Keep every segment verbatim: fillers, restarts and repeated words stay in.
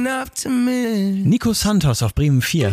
Nico Santos auf Bremen vier.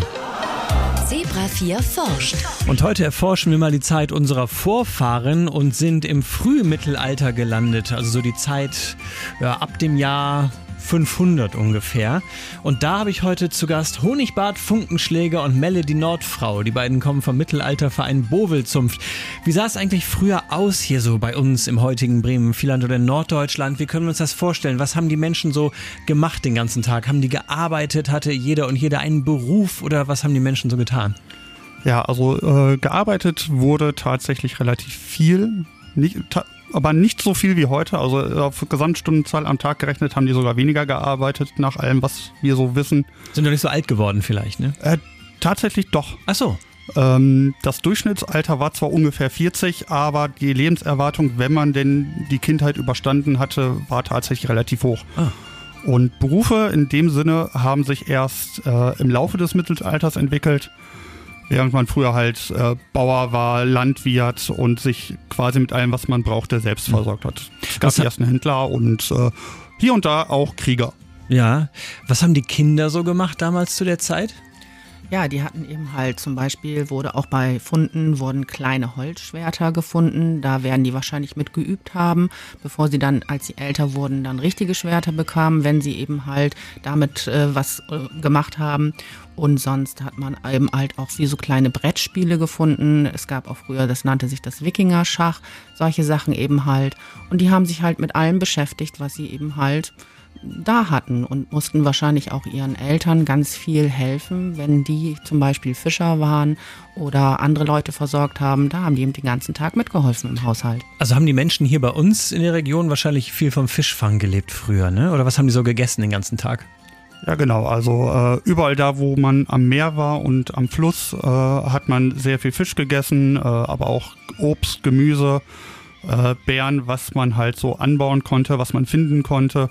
Zebra vier forscht. Und heute erforschen wir mal die Zeit unserer Vorfahren und sind im Frühmittelalter gelandet. Also so die Zeit ja, ab dem Jahr fünfhundert ungefähr. Und da habe ich heute zu Gast Honigbart, Funkenschläger und Melle, die Nordfrau. Die beiden kommen vom Mittelalterverein Bovelzunft. Wie sah es eigentlich früher aus hier so bei uns im heutigen Bremen-Vierland oder in Norddeutschland? Wie können wir uns das vorstellen? Was haben die Menschen so gemacht den ganzen Tag? Haben die gearbeitet? Hatte jeder und jede einen Beruf oder was haben die Menschen so getan? Ja, also äh, gearbeitet wurde tatsächlich relativ viel. Nicht, ta- aber nicht so viel wie heute. Also auf Gesamtstundenzahl am Tag gerechnet haben die sogar weniger gearbeitet, nach allem, was wir so wissen. Sind doch nicht so alt geworden vielleicht, ne? Äh, tatsächlich doch. Ach so. Ähm, das Durchschnittsalter war zwar ungefähr vierzig, aber die Lebenserwartung, wenn man denn die Kindheit überstanden hatte, war tatsächlich relativ hoch. Ah. Und Berufe in dem Sinne haben sich erst äh, im Laufe des Mittelalters entwickelt. Während man früher halt äh, Bauer war, Landwirt und sich quasi mit allem, was man brauchte, selbst versorgt hat. Es gab die ersten Händler und äh, hier und da auch Krieger. Ja, was haben die Kinder so gemacht damals zu der Zeit? Ja, die hatten eben halt zum Beispiel, wurde auch bei Funden, wurden kleine Holzschwerter gefunden. Da werden die wahrscheinlich mit geübt haben, bevor sie dann, als sie älter wurden, dann richtige Schwerter bekamen, wenn sie eben halt damit äh, was äh, gemacht haben. Und sonst hat man eben halt auch wie so kleine Brettspiele gefunden. Es gab auch früher, das nannte sich das Wikingerschach, solche Sachen eben halt. Und die haben sich halt mit allem beschäftigt, was sie eben halt da hatten und mussten wahrscheinlich auch ihren Eltern ganz viel helfen, wenn die zum Beispiel Fischer waren oder andere Leute versorgt haben. Da haben die eben den ganzen Tag mitgeholfen im Haushalt. Also haben die Menschen hier bei uns in der Region wahrscheinlich viel vom Fischfang gelebt früher, ne? Oder was haben die so gegessen den ganzen Tag? Ja, genau. Also äh, überall da, wo man am Meer war und am Fluss, äh, hat man sehr viel Fisch gegessen, äh, aber auch Obst, Gemüse, äh, Beeren, was man halt so anbauen konnte, was man finden konnte.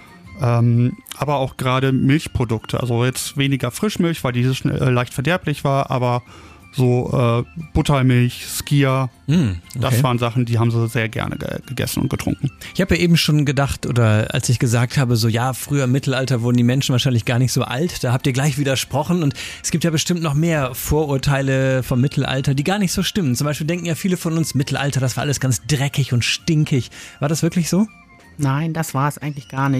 Ähm, aber auch gerade Milchprodukte, also jetzt weniger Frischmilch, weil die schnell, äh, leicht verderblich war, aber so äh, Buttermilch, Skyr, mm, okay. Das waren Sachen, die haben sie sehr gerne ge- gegessen und getrunken. Ich habe ja eben schon gedacht, oder als ich gesagt habe, so ja, früher im Mittelalter wurden die Menschen wahrscheinlich gar nicht so alt, da habt ihr gleich widersprochen und es gibt ja bestimmt noch mehr Vorurteile vom Mittelalter, die gar nicht so stimmen. Zum Beispiel denken ja viele von uns, Mittelalter, das war alles ganz dreckig und stinkig. War das wirklich so? Nein, das war es eigentlich gar nicht.